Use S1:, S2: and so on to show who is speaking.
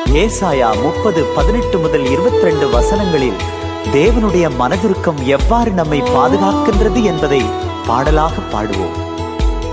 S1: ஏசாயா 30:18-22 வசனங்களில் தேவனுடைய மனதுருக்கம் எவ்வாறு நம்மை பாதுகாக்கின்றது என்பதை பாடலாக பாடுவோம்.